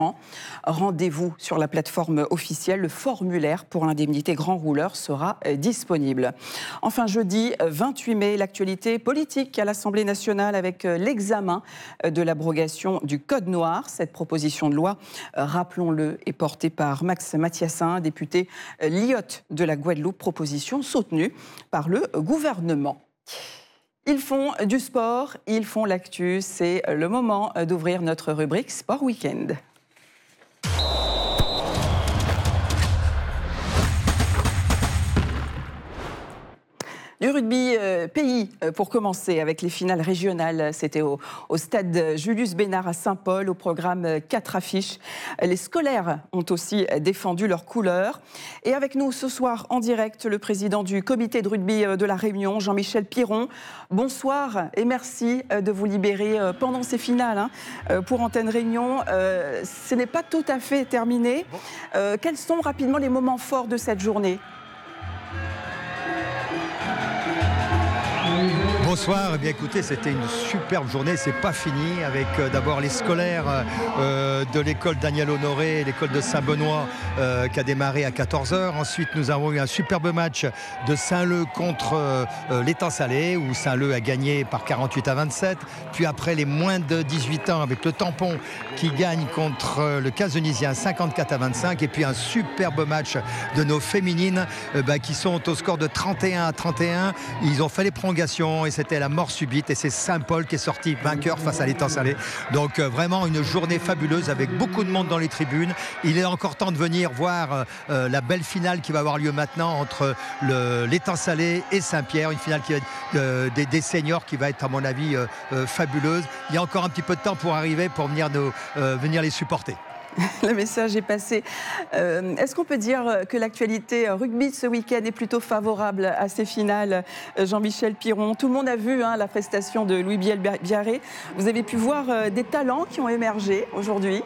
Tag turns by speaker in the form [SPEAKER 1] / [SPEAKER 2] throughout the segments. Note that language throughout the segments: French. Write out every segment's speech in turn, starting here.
[SPEAKER 1] Rendez-vous sur la plateforme officielle. Le formulaire pour l'indemnité grand rouleur sera disponible. Enfin, jeudi 28 mai, l'actualité politique à l'Assemblée nationale avec l'examen de l'abrogation du Code noir. Cette proposition de loi, rappelons-le, est portée par Max Mathiassin, député Lyotte de la Guadeloupe, proposition soutenue par le gouvernement. Ils font du sport, ils font l'actu. C'est le moment d'ouvrir notre rubrique Sport Week-end. Du rugby pays pour commencer avec les finales régionales. C'était au stade Julius Bénard à Saint-Paul, au programme 4 affiches. Les scolaires ont aussi défendu leurs couleurs. Et avec nous ce soir en direct, le président du comité de rugby de la Réunion, Jean-Michel Piron. Bonsoir et merci de vous libérer pendant ces finales pour Antenne Réunion. Ce n'est pas tout à fait terminé. Quels sont rapidement les moments forts de cette journée ?
[SPEAKER 2] Bonsoir, eh bien écoutez, c'était une superbe journée, c'est pas fini avec d'abord les scolaires de l'école Daniel Honoré, l'école de Saint-Benoît qui a démarré à 14h. Ensuite, nous avons eu un superbe match de Saint-Leu contre l'Étang-Salé où Saint-Leu a gagné par 48-27. Puis après, les moins de 18 ans avec le Tampon qui gagne contre le Cazenisien 54-25. Et puis un superbe match de nos féminines qui sont au score de 31-31. Ils ont fait les prolongations et c'était la mort subite et c'est Saint-Paul qui est sorti vainqueur face à l'Étang-Salé. Donc vraiment une journée fabuleuse avec beaucoup de monde dans les tribunes. Il est encore temps de venir voir la belle finale qui va avoir lieu maintenant entre l'Étang-Salé et Saint-Pierre. Une finale qui va être des seniors qui va être à mon avis fabuleuse. Il y a encore un petit peu de temps pour arriver, pour venir les supporter.
[SPEAKER 1] Le message est passé. Est-ce qu'on peut dire que l'actualité rugby de ce week-end est plutôt favorable à ces finales, Jean-Michel Piron? Tout le monde a vu la prestation de Louis Biel-Biarré. Vous avez pu voir des talents qui ont émergé aujourd'hui.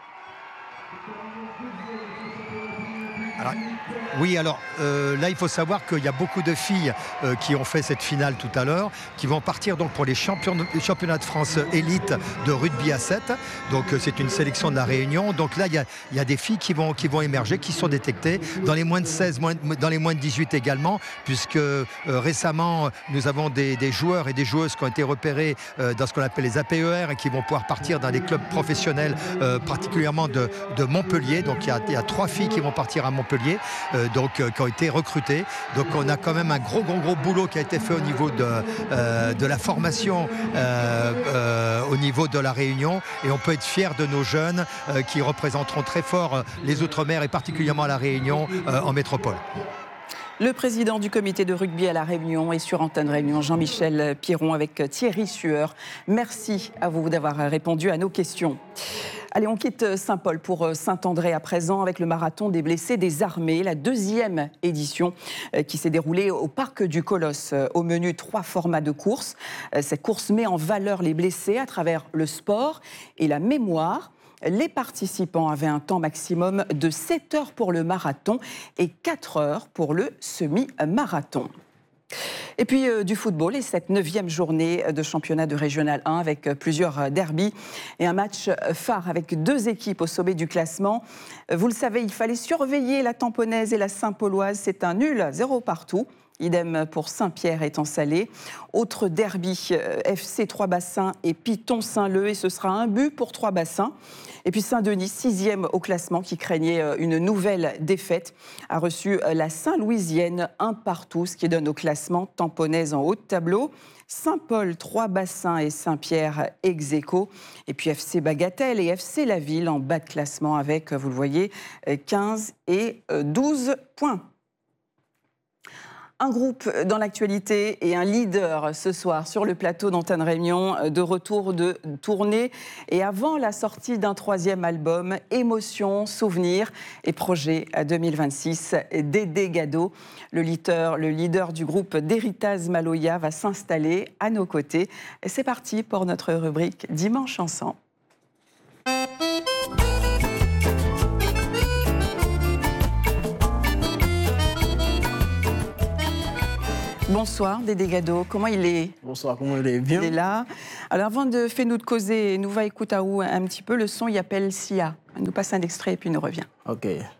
[SPEAKER 2] Alors, là, il faut savoir qu'il y a beaucoup de filles qui ont fait cette finale tout à l'heure, qui vont partir donc pour les championnats de France élite de rugby à 7. Donc, c'est une sélection de la Réunion. Donc là, il y a des filles qui vont émerger, qui sont détectées dans les moins de 16, dans les moins de 18 également, puisque récemment, nous avons des joueurs et des joueuses qui ont été repérés dans ce qu'on appelle les APER et qui vont pouvoir partir dans des clubs professionnels, particulièrement de Montpellier. Donc, il y a 3 filles qui vont partir à Montpellier. Qui ont été recrutés. Donc on a quand même un gros boulot qui a été fait au niveau de la formation au niveau de la Réunion et on peut être fier de nos jeunes qui représenteront très fort les Outre-mer et particulièrement la Réunion en métropole.
[SPEAKER 1] Le président du comité de rugby à la Réunion et sur Antenne Réunion, Jean-Michel Piron avec Thierry Sueur. Merci à vous d'avoir répondu à nos questions. Allez, on quitte Saint-Paul pour Saint-André à présent avec le marathon des blessés des armées, la 2e édition qui s'est déroulée au parc du Colosse. Au menu 3 formats de course. Cette course met en valeur les blessés à travers le sport et la mémoire. Les participants avaient un temps maximum de 7 heures pour le marathon et 4 heures pour le semi-marathon. Et puis du football et cette 9e journée de championnat de Régional 1 avec plusieurs derbys et un match phare avec 2 équipes au sommet du classement. Vous le savez, il fallait surveiller la Tamponnaise et la Saint-Pauloise. C'est un nul, 0 partout. Idem pour Saint-Pierre Étang-Salé. Autre derby, FC Trois-Bassins et Piton Saint-Leu. Et ce sera un but pour Trois-Bassins. Et puis Saint-Denis, 6e au classement, qui craignait une nouvelle défaite, a reçu la Saint-Louisienne 1 partout, ce qui donne au classement Tamponnaise en haut de tableau. Saint-Paul, Trois-Bassins et Saint-Pierre ex aequo. Et puis FC Bagatelle et FC La Ville en bas de classement avec, vous le voyez, 15 et 12 points. Un groupe dans l'actualité et un leader ce soir sur le plateau d'Antenne Réunion, de retour de tournée et avant la sortie d'un 3e album, Émotions, Souvenirs et Projet 2026. Dédé Gado, le leader du groupe d'Héritage Maloya, va s'installer à nos côtés. Et c'est parti pour notre rubrique Dimanche Ensemble. Bonsoir Dédé Gado, comment il est?
[SPEAKER 3] Bonsoir, comment il est? Bien.
[SPEAKER 1] Il est là. Alors avant de faire nous de causer, nous va écouter un petit peu le son, il appelle Sia. Elle nous passe un extrait et puis nous revient.
[SPEAKER 3] Ok.